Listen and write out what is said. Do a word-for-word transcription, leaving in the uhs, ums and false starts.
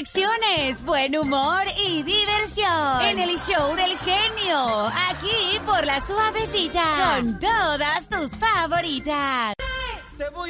reflexiones, buen humor y diversión. En el show del genio. Aquí por La Suavecita. Con todas tus favoritas. Te voy